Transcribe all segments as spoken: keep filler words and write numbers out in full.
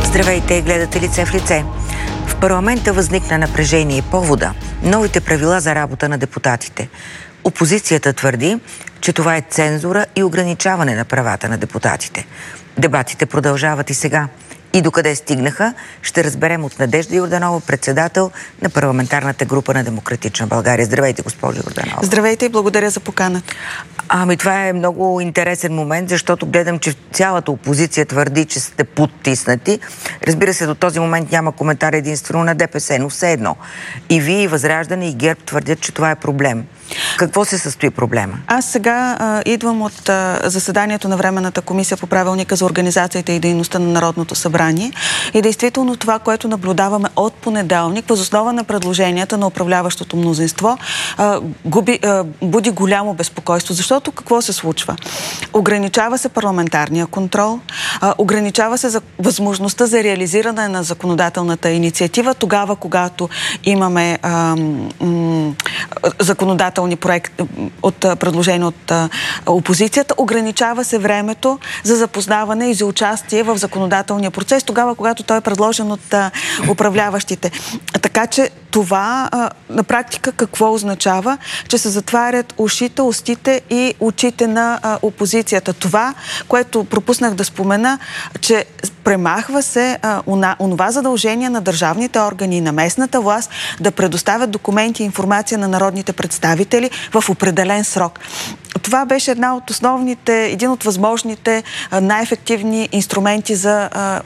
Здравейте, гледате Лице в лице. В парламента възникна напрежение и повода новите правила за работа на депутатите. Опозицията твърди, че това е цензура и ограничаване на правата на депутатите. Дебатите продължават и сега. И докъде стигнаха, ще разберем от Надежда Йорданова, председател на парламентарната група на Демократична България. Здравейте, госпожо Йорданова. Здравейте и благодаря за поканата. Ами това е много интересен момент, защото гледам, че цялата опозиция твърди, че сте подтиснати. Разбира се, до този момент няма коментар единствено на ДПС, но все едно. И Вие, и Възраждане, и ГЕРБ твърдят, че това е проблем. Какво се състои проблема? Аз сега а, идвам от а, заседанието на Временната комисия по правилника за организацията и дейността на Народното събрание и действително това, което наблюдаваме от понеделник, въз основа на предложенията на управляващото мнозинство, а, губи, а, буди голямо безпокойство. Защото какво се случва? Ограничава се парламентарния контрол, а, ограничава се за възможността за реализиране на законодателната инициатива тогава, когато имаме а, м, законодателни проект от предложение от а, опозицията. Ограничава се времето за запознаване и за участие в законодателния процес, тогава, когато той е предложен от а, управляващите. Така че това а, на практика какво означава? Че се затварят ушите, устите и очите на а, опозицията. Това, което пропуснах да спомена, че премахва се а, уна, онова задължение на държавните органи и на местната власт да предоставят документи и информация на народните представители в определен срок. Това беше една от основните, един от възможните а, най-ефективни инструменти за а,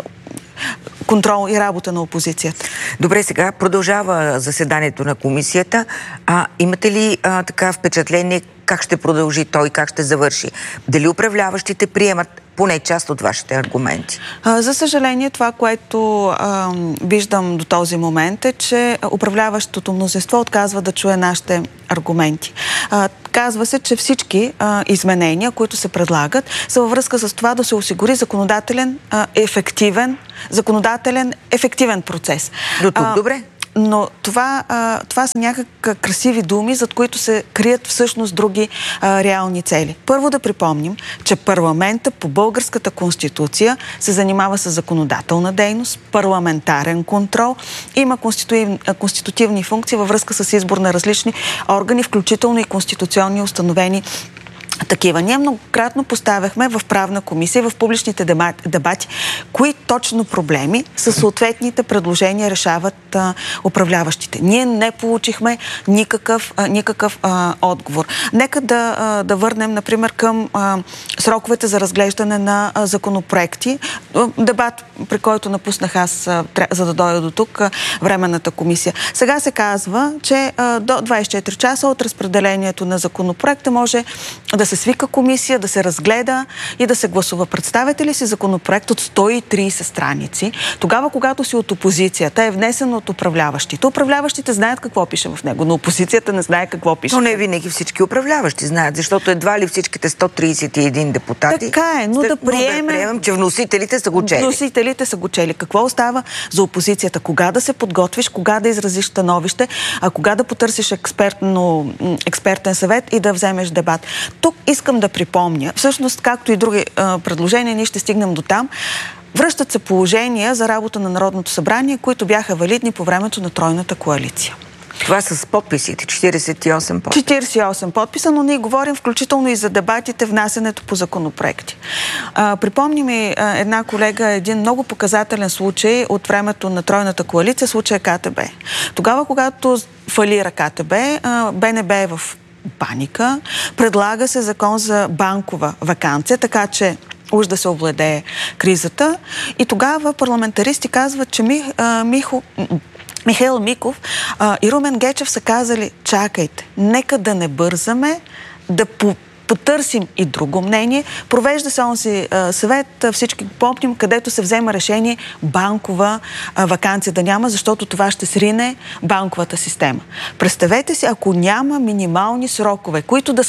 контрол и работа на опозицията. Добре, сега продължава заседанието на комисията. А имате ли а, така впечатление как ще продължи той, как ще завърши? Дали управляващите приемат поне част от вашите аргументи? А, за съжаление, това, което а, виждам до този момент е, че управляващото мнозинство отказва да чуе нашите аргументи. А, казва се, че всички а, изменения, които се предлагат, са във връзка с това да се осигури законодателен, а, ефективен, законодателен, ефективен процес. До тук, а, добре. Но това, а, това са някакви красиви думи, зад които се крият всъщност други а, реални цели. Първо да припомним, че парламента по българската конституция се занимава с законодателна дейност, парламентарен контрол, има конститу... конститутивни функции във връзка с избор на различни органи, включително и конституционни установени такива. Ние многократно поставяхме в правна комисия и в публичните дебати, кои точно проблеми със съответните предложения решават а, управляващите. Ние не получихме никакъв, а, никакъв а, отговор. Нека да, а, да върнем, например, към а, сроковете за разглеждане на а, законопроекти. Дебат, при който напуснах аз, а, за да дойда до тук, а, Временната комисия. Сега се казва, че а, до двайсет и четири часа от разпределението на законопроекта може да се свика комисия, да се разгледа и да се гласува. Представете ли си законопроект от сто и трийсет страници, тогава, когато си от опозицията, е внесен от управляващите. Управляващите знаят какво пише в него, но опозицията не знае какво пише. Но не винаги всички управляващи знаят, защото едва ли всичките сто трийсет и един депутати... Така е, но да приемем... да приемем, че вносителите са го чели. Вносителите са го чели. Какво остава за опозицията? Кога да се подготвиш, кога да изразиш становище, а кога да потърсиш експертно, експертен съвет и да вземеш дебат. Тук искам да припомня, всъщност, както и други а, предложения, ние ще стигнем до там, връщат се положения за работа на Народното събрание, които бяха валидни по времето на Тройната коалиция. Това с подписите, четирийсет и осем подписа. четирийсет и осем подписа, но ние говорим включително и за дебатите, внасянето по законопроекти. А, припомни ми а, една колега, един много показателен случай от времето на Тройната коалиция, случая КТБ. Тогава, когато фалира КТБ, а, БНБ е в паника, предлага се закон за банкова ваканция, така че уж да се овладее кризата. И тогава парламентаристи казват, че ми, а, Михо, Михаил Миков а, и Румен Гечев са казали: чакайте, нека да не бързаме, да по потърсим и друго мнение. Провежда се онзи съвет, всички помним, където се взема решение банкова а, ваканция да няма, защото това ще срине банковата система. Представете си, ако няма минимални срокове, които да са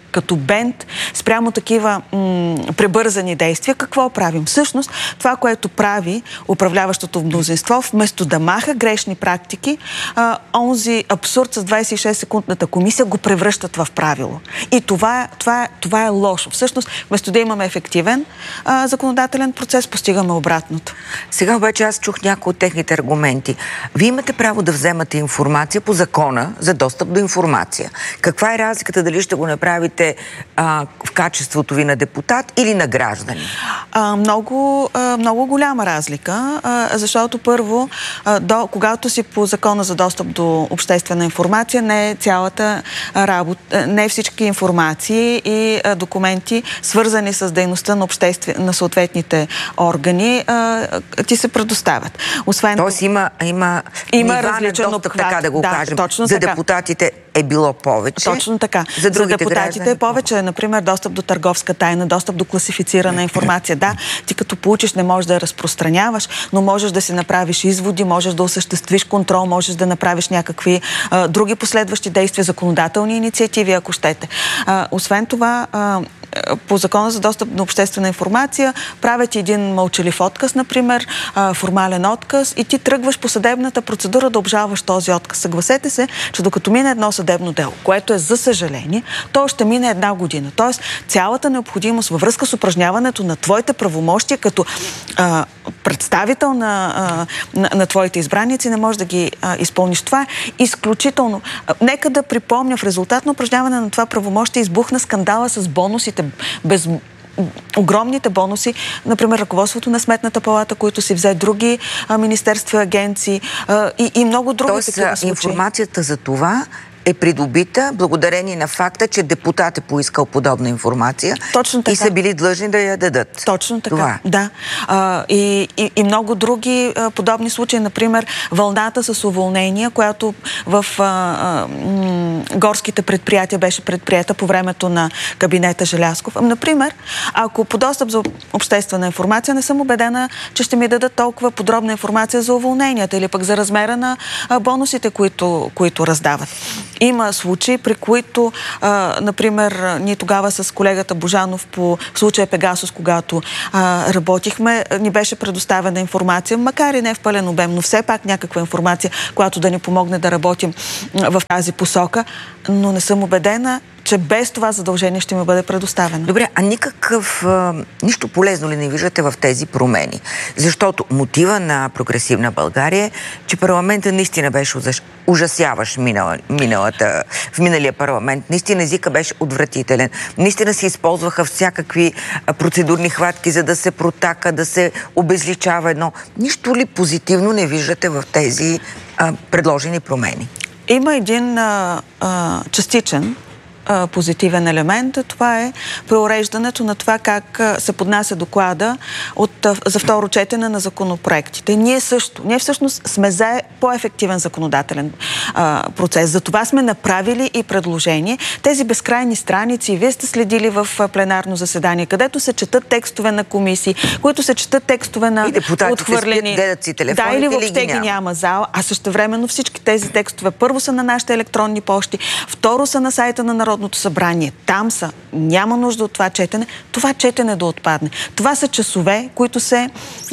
като бент спрямо такива м- пребързани действия, какво правим? Всъщност, това, което прави управляващото мнозинство, вместо да маха грешни практики, а, онзи абсурд с двайсет и шест секундната комисия го превръщат в правило. И това, това, това е лошо. Всъщност, вместо да имаме ефективен а, законодателен процес, постигаме обратното. Сега обаче аз чух някои от техните аргументи. Вие имате право да вземате информация по закона за достъп до информация. Каква е разликата дали ще го направите а, в качеството ви на депутат или на граждани? А, много, а, много голяма разлика, а, защото първо, а, до, когато си по закона за достъп до обществена информация, не е цялата работа, не е всички информации и а, документи, свързани с дейността на, обществен, на съответните органи, а, ти се предоставят. Освен Тоест има, има, има нива на достъп, обхват, така да го да, кажем. Точно За така. депутатите е било повече. Точно така. За, За депутатите граждани, е повече, например, достъп до търговска тайна, достъп до класифицирана информация. Да, ти като получиш не можеш да я разпространяваш, но можеш да си направиш изводи, можеш да осъществиш контрол, можеш да направиш някакви а, други последващи действия, законодателни инициативи, ако щете. А, освен това, а, по закона за достъп на обществена информация правят един мълчалив отказ, например, а, формален отказ, и ти тръгваш по съдебната процедура да обжалваш този отказ. Съгласете се, че докато мине едно съдебно дело, което е за съжаление, то ще мине една година. Тоест, цялата необходимост във връзка с упражняването на твоите правомощия като а, представител на, а, на, на твоите избраници не можеш да ги а, изпълниш. Това е изключително. А, нека да припомня, в резултат на упражняване на това правомощие избухна скандала с бонусите, без огромните бонуси, например, ръководството на Сметната палата, които си взе други а, министерства, агенции а, и, и много други Тоест, такива случаи. информацията за това е придобита благодарение на факта, че депутат е поискал подобна информация. Точно така. И са били длъжни да я дадат. Точно така, това. да. А, и, и, и много други а, подобни случаи, например, вълната с уволнения, която в а, а, м, горските предприятия беше предприета по времето на кабинета Желязков. А, например, ако по достъп за обществена информация, не съм убедена, че ще ми дадат толкова подробна информация за уволненията или пък за размера на а, бонусите, които, които раздават. Има случаи, при които, а, например, ние тогава с колегата Божанов по случая Пегасус, когато а, работихме, ни беше предоставена информация, макар и не в пълен обем, но все пак някаква информация, която да ни помогне да работим в тази посока, но не съм убедена, че без това задължение ще ми бъде предоставено. Добре, а никакъв, а, нищо полезно ли не виждате в тези промени? Защото мотива на Прогресивна България е, че парламентът наистина беше ужасяващ минала, миналата, в миналия парламент. Наистина езика беше отвратителен. Наистина се използваха всякакви процедурни хватки, за да се протака, да се обезличава едно. Нищо ли позитивно не виждате в тези а, предложени промени? Има един а, а, частичен позитивен елемент. Това е преуреждането на това как се поднася доклада от, за второ четене на законопроектите. Ние също, ние всъщност сме за по-ефективен законодателен а, процес. За това сме направили и предложение. Тези безкрайни страници, вие сте следили в пленарно заседание, където се четат текстове на комисии, които се четат текстове на отхвърлени. Гледат си телефоните, да, или въобще ги няма. ги няма зала, а същевременно всички тези текстове първо са на нашите електронни пощи, второ са на сайта на Народното събрание. Там са. Няма нужда от това четене. Това четене да отпадне. Това са часове, които се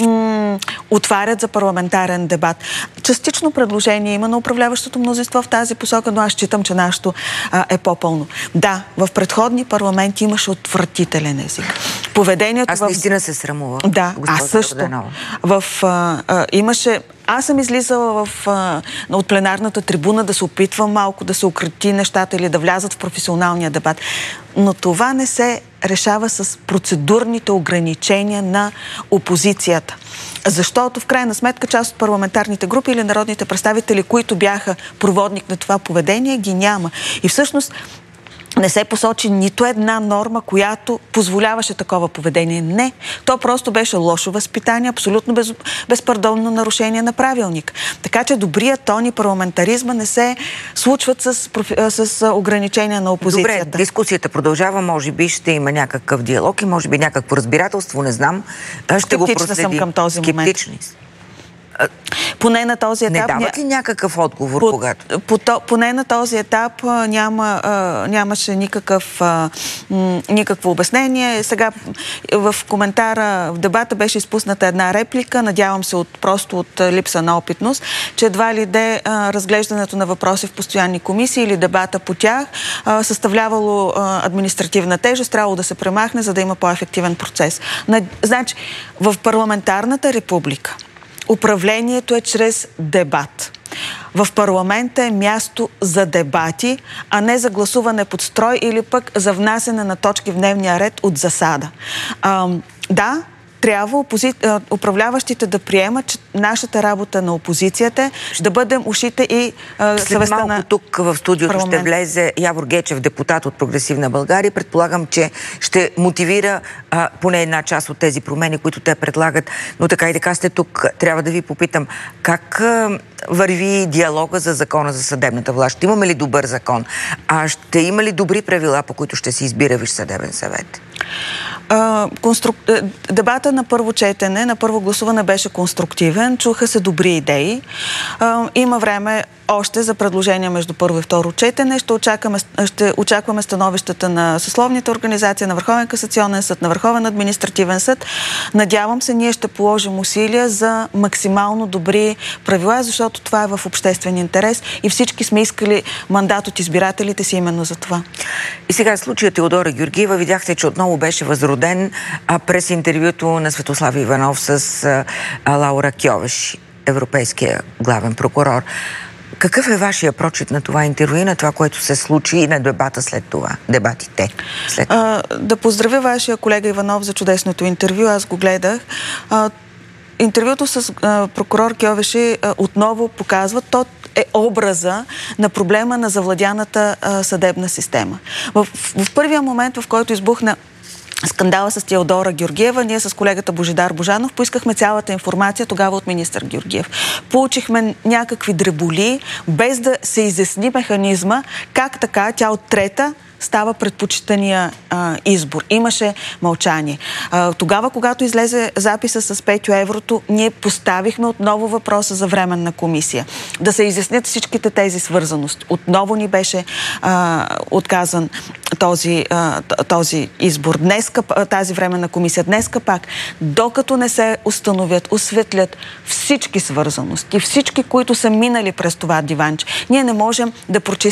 м- отварят за парламентарен дебат. Частично предложение има на управляващото мнозинство в тази посока, но аз считам, че нашето а, е по-пълно. Да, в предходни парламенти имаше отвратителен език. Поведението аз в... наистина се срамувам. Да, аз също. В, а, а, имаше... Аз съм излизала в, а, от пленарната трибуна да се опитвам малко да се укрепи нещата или да влязат в професионалния дебат. Но това не се решава с процедурните ограничения на опозицията. Защото в крайна сметка част от парламентарните групи или народните представители, които бяха проводник на това поведение, ги няма. И всъщност не се посочи нито една норма, която позволяваше такова поведение. Не. То просто беше лошо възпитание, абсолютно без, безпардонно нарушение на правилник. Така че добрият тон и парламентаризма не се случват с, с ограничения на опозицията. Добре, дискусията продължава, може би ще има някакъв диалог и може би някакво разбирателство, не знам. Ще Скептична го проследим. съм към този момент. Поне на този етап... Не дават ли някакъв отговор, по, когато? По, по, поне на този етап а, няма, а, нямаше никакъв, а, м, никакво обяснение. Сега в коментара, в дебата беше изпусната една реплика, надявам се от, просто от липса на опитност, че едва ли де а, разглеждането на въпроси в постоянни комисии или дебата по тях а, съставлявало а, административна тежест, трябвало да се премахне, за да има по-ефективен процес. На, значи, в парламентарната република управлението е чрез дебат. В парламента е място за дебати, а не за гласуване под строй или пък за внасяне на точки в дневния ред от засада. А, да, трябва опози... управляващите да приемат, че нашата работа на опозицията е да бъдем ушите и а, съвестта на След малко тук в студиото парламент. Ще влезе Явор Гечев, депутат от Прогресивна България. Предполагам, че ще мотивира а, поне една част от тези промени, които те предлагат. Но така и така сте тук. Трябва да ви попитам, как а, върви диалога за закона за съдебната власт? Ще имаме ли добър закон? А ще има ли добри правила, по които ще се избира Висш съдебен съвет? Uh, конструк... Дебата на първо четене, на първо гласуване беше конструктивен, чуха се добри идеи. Uh, има време още за предложения между първо и второ четене. Ще очакваме, ще очакваме становищата на съсловните организации, на Върховен касационен съд, на Върховен административен съд. Надявам се, ние ще положим усилия за максимално добри правила, защото това е в обществен интерес и всички сме искали мандат от избирателите си именно за това. И сега случая Теодора Георгиева. Видяхте, че отново беше възроден а, през интервюто на Светослав Иванов с а, Лаура Кьовеш, европейския главен прокурор. Какъв е вашия прочит на това интервю и на това, което се случи и на дебата след това? Дебатите след това? А, да поздравя вашия колега Иванов за чудесното интервю. Аз го гледах. А, интервюто с а, прокурор Кьовеши а, отново показва, то е образа на проблема на завладяната а, съдебна система. В, в, в първия момент, в който избухна скандала с Теодора Георгиева, ние с колегата Божидар Божанов поискахме цялата информация тогава от министър Георгиев. Получихме някакви дреболи, без да се изясни механизма, как така тя от трета става предпочитания а, избор. Имаше мълчание. А, тогава, когато излезе записа с Петю Еврото, ние поставихме отново въпроса за временна комисия. Да се изяснят всичките тези свързаности. Отново ни беше а, отказан този, а, този избор. Днеска, тази временна комисия. Днеска пак, докато не се установят, осветлят всички свързаности, всички, които са минали през това диванче, ние не можем да прочистим